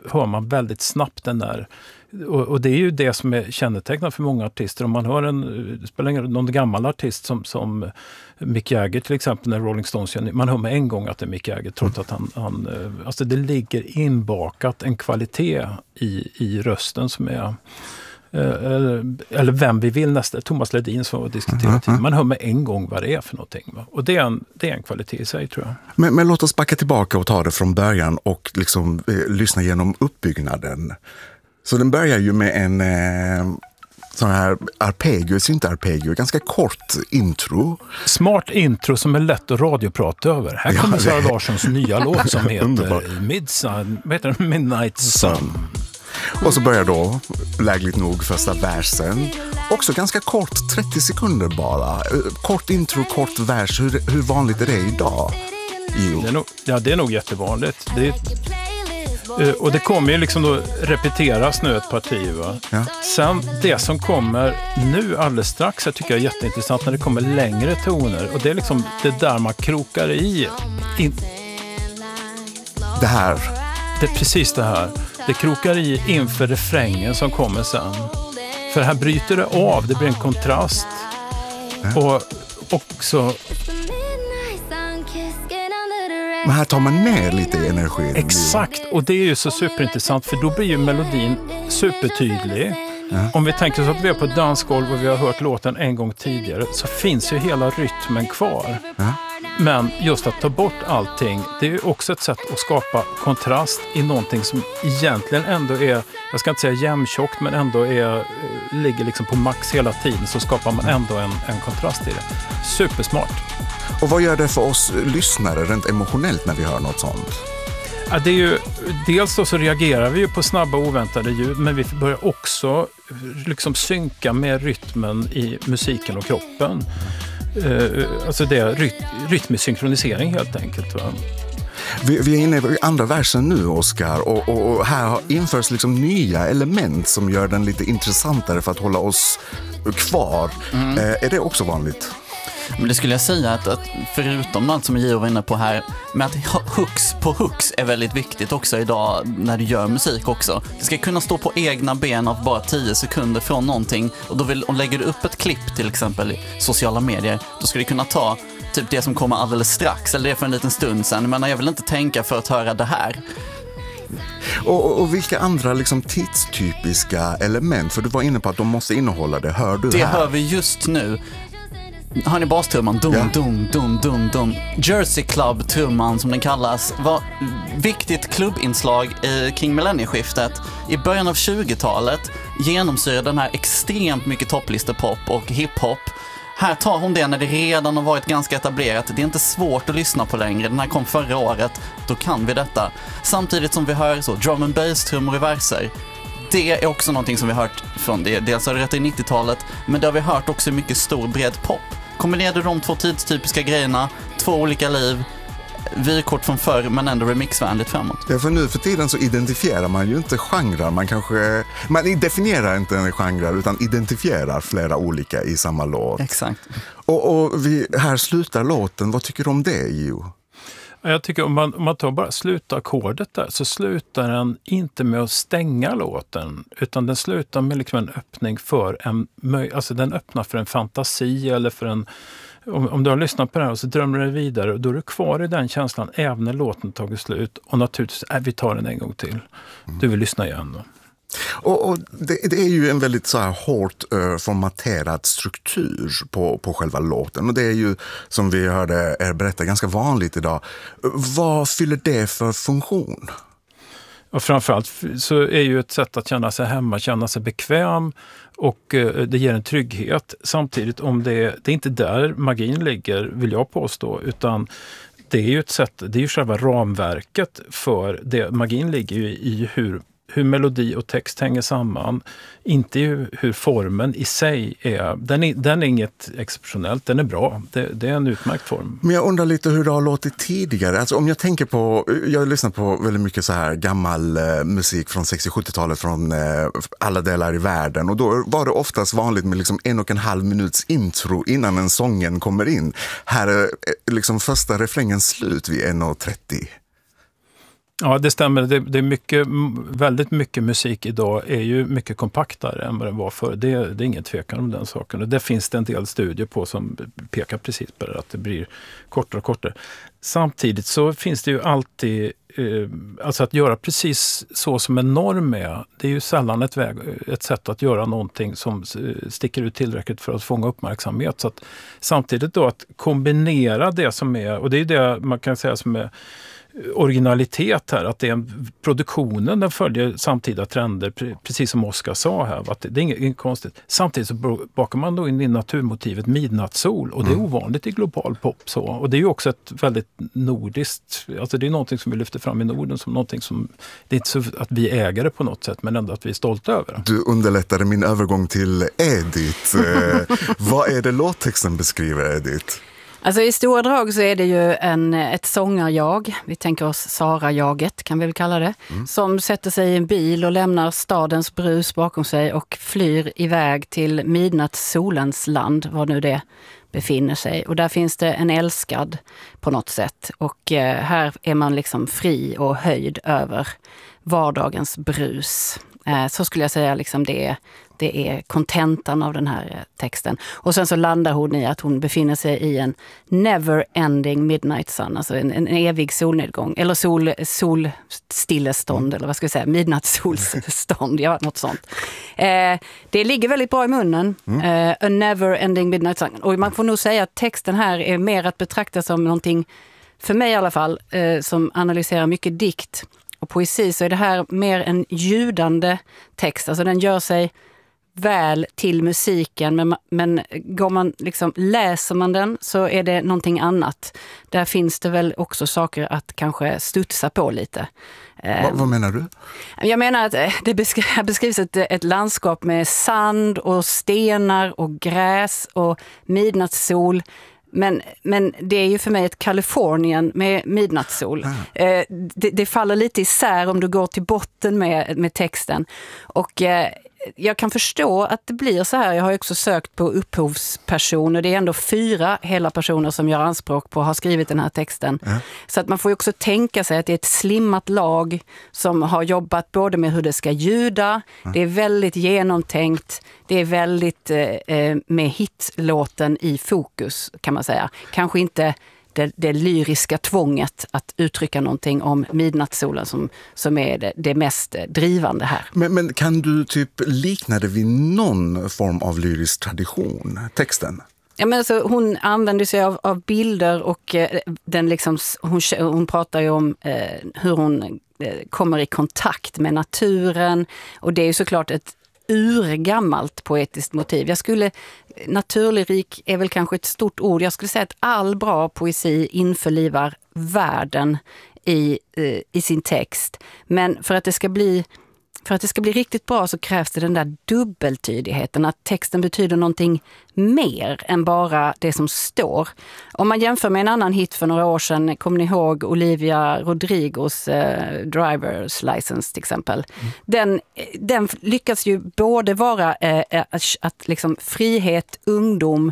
hör man väldigt snabbt den där. Och det är ju det som är kännetecknat för många artister. Om man hör någon gammal artist som Mick Jagger till exempel, när Rolling Stones, man hör med en gång att det är Mick Jagger, trots att han alltså det ligger inbakat en kvalitet i rösten som är eller vem vi vill nästa, Thomas Ledin som var diskuterat. Man hör med en gång vad det är för någonting. Va? Och det är en kvalitet i sig, tror jag. Men låt oss backa tillbaka och ta det från början och liksom lyssna genom uppbyggnaden. Så den börjar ju med en sån här arpeggio, syntarpeggio, ganska kort intro. Smart intro som är lätt att radioprata över. Här kommer Zara Larssons nya låt som heter Midnight Sun. Och så börjar då, lägligt nog, första versen. Också ganska kort, 30 sekunder bara. Kort intro, kort vers. Hur vanligt är det idag? Det är nog jättevanligt. Och det kommer ju liksom då repeteras nu ett parti, va? Ja. Sen det som kommer nu alldeles strax, jag tycker jag är jätteintressant när det kommer längre toner. Och det är liksom det där man krokar i. Det här. Det är precis det här. Det krokar i inför refrängen som kommer sen. För här bryter det av, det blir en kontrast. Ja. Och också... Men här tar man ner lite i energin. Exakt, och det är ju så superintressant, för då blir ju melodin supertydlig. Ja. Om vi tänker så att vi är på ett dansgolv och vi har hört låten en gång tidigare, så finns ju hela rytmen kvar. Ja. Men just att ta bort allting, det är ju också ett sätt att skapa kontrast i någonting som egentligen ändå är, jag ska inte säga jämntjockt, men ändå ligger liksom på max hela tiden, så skapar man ändå en kontrast i det. Supersmart. Och vad gör det för oss lyssnare rent emotionellt när vi hör något sånt? Ja, det är ju, dels då så reagerar vi ju på snabba oväntade ljud, men vi börjar också liksom synka med rytmen i musiken och kroppen. Alltså det är rytmisk synkronisering helt enkelt, va? Vi är inne i andra versen nu, Oskar, och här införs liksom nya element som gör den lite intressantare för att hålla oss kvar. Är det också vanligt? Men det skulle jag säga att förutom allt som Gio var inne på här, med att hooks är väldigt viktigt också idag när du gör musik också. Det ska kunna stå på egna ben av bara 10 sekunder från någonting, och då lägger du upp ett klipp till exempel i sociala medier, då ska du kunna ta typ det som kommer alldeles strax eller det för en liten stund sedan, men jag vill inte tänka för att höra det här. Och vilka andra liksom tidstypiska element, för du var inne på att de måste innehålla det, hör du det här? Det hör vi just nu. Har ni bastrumman? Dum. Jersey Club-trumman som den kallas var viktigt klubbinslag kring millennieskiftet. I början av 20-talet genomsyrar den här extremt mycket topplistepop och hiphop. Här tar hon det när det redan har varit ganska etablerat. Det är inte svårt att lyssna på längre. Den här kom förra året. Då kan vi detta. Samtidigt som vi hör så drum and bass-trummor i verser. Det är också någonting som vi har hört från det. Dels har det rätt i 90-talet, men det har vi hört också i mycket stor bred pop. Kombinerade de två tidstypiska grejerna, 2 olika liv, vykort från förr men ändå remixvänligt framåt. Ja, för nu för tiden så identifierar man ju inte genrer. Man definierar inte en genre utan identifierar flera olika i samma låt. Exakt. Och här slutar låten. Vad tycker du om det, Gio? Jag tycker om man tar bara slutakkordet där, så slutar den inte med att stänga låten, utan den slutar med liksom en öppning för alltså den öppnar för en fantasi, eller för en, om du har lyssnat på det här och så drömmer du vidare, och då är du kvar i den känslan även när låten tagit slut, och naturligtvis vi tar den en gång till. Du vill lyssna igen då. Och det är ju en väldigt så här hårt formaterad struktur på själva låten, och det är ju, som vi hörde er berätta, ganska vanligt idag. Vad fyller det för funktion? Och framförallt så är ju ett sätt att känna sig hemma, känna sig bekväm, och det ger en trygghet. Samtidigt, om det är inte där magin ligger, vill jag påstå, utan det är ju ett sätt, det är ju själva ramverket för det. Magin ligger ju i hur melodi och text hänger samman, inte hur formen i sig är. Den är inget exceptionellt, den är bra. Det är en utmärkt form. Men jag undrar lite hur det har låtit tidigare. Alltså om jag tänker på, jag har lyssnat på väldigt mycket så här gammal musik från 60-70-talet från alla delar i världen, och då var det oftast vanligt med liksom 1,5 minuts intro innan en sången kommer in. Här är liksom första refrängen slut vid 1,30. Ja, det stämmer. Det är mycket, väldigt mycket musik idag är ju mycket kompaktare än vad det var förr. Det är ingen tvekan om den saken. Och det finns det en del studier på som pekar precis på det, att det blir kortare och kortare. Samtidigt så finns det ju alltid, alltså att göra precis så som en norm är, det är ju sällan ett sätt att göra någonting som sticker ut tillräckligt för att fånga uppmärksamhet. Så att samtidigt då att kombinera det som är, och det är ju det man kan säga som är originalitet här, att det är produktionen, den följer samtida trender, precis som Oskar sa här, att det är inget konstigt. Samtidigt så bakar man då in i naturmotivet midnattssol, och det är ovanligt i global pop så, och det är ju också ett väldigt nordiskt, alltså det är någonting som vi lyfter fram i Norden som någonting som, det är inte så att vi äger det på något sätt, men ändå att vi är stolta över det. Du underlättade min övergång till Edith. Vad är det låttexten beskriver, Edith? Alltså i stora drag så är det ju ett sångarjag, vi tänker oss Sara-jaget kan vi väl kalla det, som sätter sig i en bil och lämnar stadens brus bakom sig och flyr iväg till midnattssolens land, var nu det befinner sig. Och där finns det en älskad på något sätt, och här är man liksom fri och höjd över vardagens brus. Så skulle jag säga liksom det är kontentan av den här texten. Och sen så landar hon i att hon befinner sig i en never-ending midnight sun, alltså en evig solnedgång, eller solstillestånd, eller vad ska jag säga, midnattssolstånd, ja, något sånt. Det ligger väldigt bra i munnen, a never-ending midnight sun. Och man får nog säga att texten här är mer att betrakta som någonting, för mig i alla fall, som analyserar mycket dikt och poesi, så är det här mer en ljudande text. Alltså den gör sig väl till musiken, men går man liksom, läser man den så är det någonting annat. Där finns det väl också saker att kanske studsa på lite. Vad menar du? Jag menar att det beskrivs ett landskap med sand och stenar och gräs och midnattssol. Men det är ju för mig ett Kalifornien med midnattssol. Det faller lite isär om du går till botten med texten. Och jag kan förstå att det blir så här. Jag har också sökt på upphovspersoner. Det är ändå 4 hela personer som gör anspråk på att ha skrivit den här texten. Så att man får ju också tänka sig att det är ett slimmat lag som har jobbat både med hur det ska ljuda. Det är väldigt genomtänkt. Det är väldigt med hitlåten i fokus, kan man säga. Kanske inte det lyriska tvånget att uttrycka någonting om midnattssolen som är det mest drivande här. Men kan du typ likna det vid någon form av lyrisk tradition, texten? Ja, men alltså, hon använder sig av bilder, och den liksom, hon pratar ju om hur hon kommer i kontakt med naturen, och det är ju såklart ett urgammalt poetiskt motiv. Naturlyrik är väl kanske ett stort ord. Jag skulle säga att all bra poesi införlivar världen i sin text. Men för att det ska bli riktigt bra så krävs det den där dubbeltydigheten, att texten betyder någonting mer än bara det som står. Om man jämför med en annan hit för några år sedan, kommer ni ihåg Olivia Rodrigos Driver's License till exempel. Den lyckas ju både vara att liksom frihet, ungdom,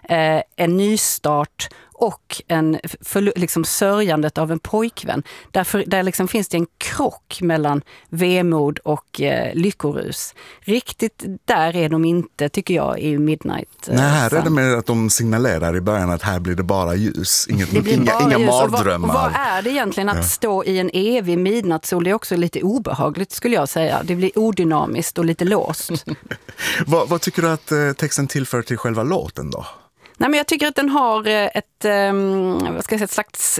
en nystart och liksom sörjandet av en pojkvän. Där liksom finns det en krock mellan vemod och lyckorus. Riktigt där är de inte, tycker jag, i Midnight. Nej, här är det med att de signalerar i början att här blir det bara ljus. Inga mardrömmar. Vad är det egentligen att stå i en evig midnattssol? Det är också lite obehagligt, skulle jag säga. Det blir odynamiskt och lite låst. Vad tycker du att texten tillför till själva låten då? Nej, men jag tycker att den har ett slags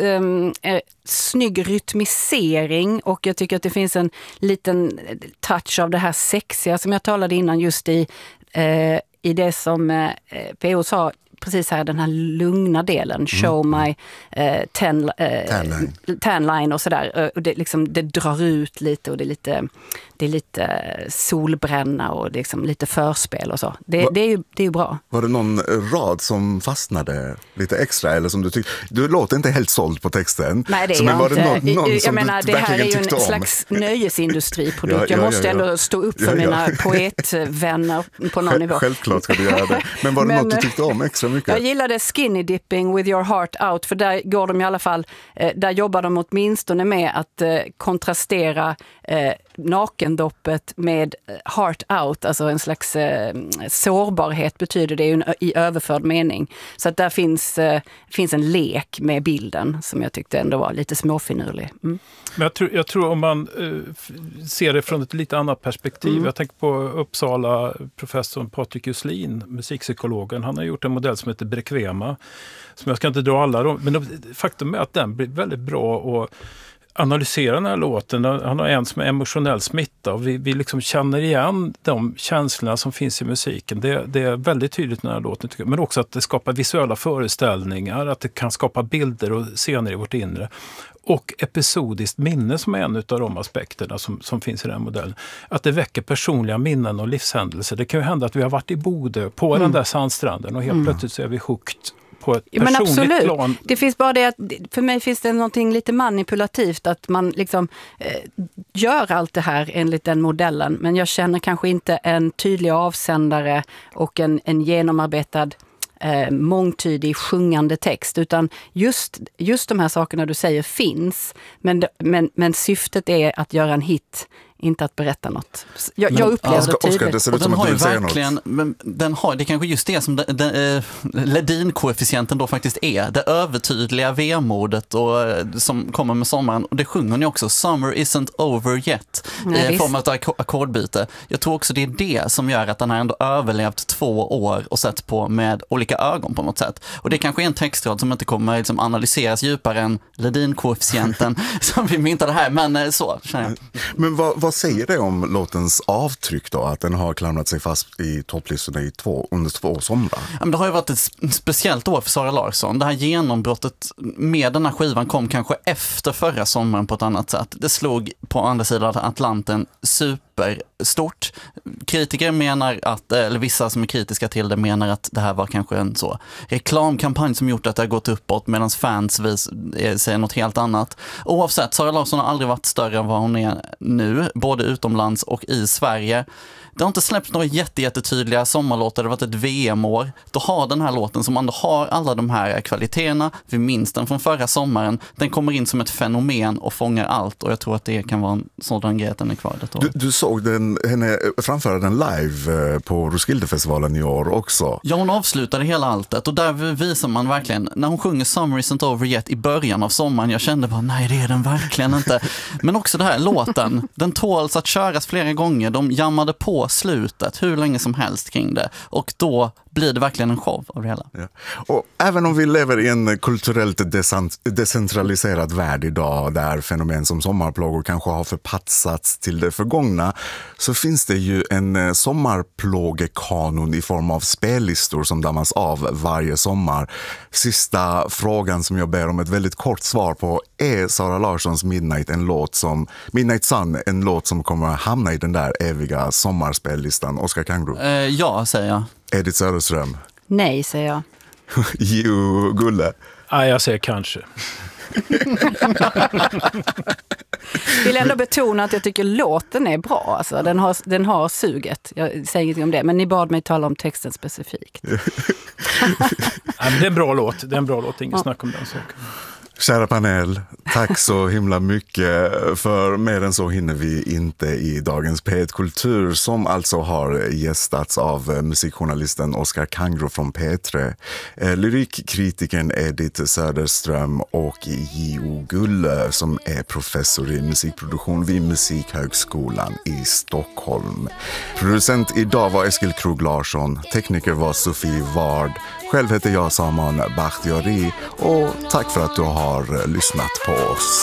snygg rytmisering, och jag tycker att det finns en liten touch av det här sexiga som jag talade innan, just i det som P.O. sa precis här, den här lugna delen, show my tan line och sådär. Det drar ut lite, och det är lite solbränna och liksom lite förspel och så. Det är ju bra. Var det någon rad som fastnade lite extra, eller som du tyckte? Du låter inte helt såld på texten. Nej, det är jag inte. Jag menar, det här är ju en slags nöjesindustriprodukt. Jag måste ändå stå upp för mina poetvänner på någon nivå. Självklart ska du göra det. Men var det något du tyckte om extra så mycket. Jag gillade Skinny Dipping with your heart out, för där går de i alla fall, där jobbar de åtminstone med att kontrastera nakendoppet med heart out, alltså en slags sårbarhet betyder det ju i överförd mening. Så att där finns en lek med bilden som jag tyckte ändå var lite småfinurlig. Mm. Men jag tror om man ser det från ett lite annat perspektiv. Jag tänker på Uppsala professorn Patrik Juslin, musikpsykologen. Han har gjort en modell som heter Brequema, som jag ska inte dra alla dem, men faktum är att den blir väldigt bra att analysera den här låten. Han har en som är emotionell smitta och vi liksom känner igen de känslorna som finns i musiken. Det är väldigt tydligt i den här låten, tycker jag. Men också att det skapar visuella föreställningar, att det kan skapa bilder och scener i vårt inre. Och episodiskt minne som är en av de aspekterna som finns i den modellen. Att det väcker personliga minnen och livshändelser. Det kan ju hända att vi har varit i Bodö på den där sandstranden och helt plötsligt så är vi hooked på ett personligt plan. Det finns bara det att för mig finns det någonting lite manipulativt att man liksom gör allt det här enligt den modellen, men jag känner kanske inte en tydlig avsändare och en genomarbetad mångtydig sjungande text, utan just de här sakerna du säger finns, men syftet är att göra en hit, inte att berätta något. Jag upplever det tydligt. Och den har ju verkligen, men den har, det är kanske just det som Ledin-koefficienten då faktiskt är. Det övertydliga vemodet och som kommer med sommaren. Och det sjunger ni också, Summer isn't over yet. I form av ett ackordbyte. Jag tror också det är det som gör att den har ändå överlevt 2 år och sett på med olika ögon på något sätt. Och det kanske är en textrad som inte kommer liksom analyseras djupare än Ledin-koefficienten som vi myntade här, men så känner jag. Men vad säger det om låtens avtryck då? Att den har klamrat sig fast i topplistorna under 2 somrar? Men det har ju varit ett speciellt år för Zara Larsson. Det här genombrottet med den här skivan kom kanske efter förra sommaren på ett annat sätt. Det slog på andra sidan Atlanten superstort. Kritiker menar att, eller vissa som är kritiska till det menar att det här var kanske en så reklamkampanj som gjort att det har gått uppåt, medan fans säger något helt annat. Oavsett, Zara Larsson har aldrig varit större än vad hon är nu, både utomlands och i Sverige. Det har inte släppts några jättetydliga sommarlåtar, det har varit ett VM-år. Då har den här låten som ändå har alla de här kvaliteterna, vi minns den från förra sommaren, den kommer in som ett fenomen och fångar allt, och jag tror att det kan vara en sådan grej att den är kvar det året. Du såg henne framföra den live på Roskildefestivalen i år också. Ja, hon avslutade hela alltet och där visar man verkligen, när hon sjunger Summer isn't over yet i början av sommaren, jag kände bara, nej det är den verkligen inte. Men också det här, låten, den tåls att köras flera gånger, de jammade på slutet hur länge som helst kring det, och då blir det verkligen en show av det hela. Ja. Och även om vi lever i en kulturellt decentraliserad värld idag, där fenomen som sommarplågor kanske har förpassats till det förgångna, så finns det ju en sommarplågekanon i form av spellistor som dammas av varje sommar. Sista frågan som jag ber om ett väldigt kort svar på: är Zara Larssons Midnight Sun en låt som kommer att hamna i den där eviga sommarspellistan? Oskar Kangro? Ja, säger jag. Edith Söderström? Nej, säger jag. Jo, Gulle? Nej, jag säger kanske. Vill ändå betona att jag tycker låten är bra. Alltså, den har suget. Jag säger ingenting om det, men ni bad mig tala om texten specifikt. Nej, men det är en bra låt. Det är en bra låt, ingen snack om den saken. Kära panel, tack så himla mycket, för mer än så hinner vi inte i dagens P1 Kultur, som alltså har gästats av musikjournalisten Oskar Kangro från P3, lyrikkritikern Edith Söderström och J.O. Gulle som är professor i musikproduktion vid Musikhögskolan i Stockholm. Producent idag var Eskil Krog Larsson, tekniker var Sofie Ward. Själv heter jag Saman Bakhtiari och tack för att du har lyssnat på oss.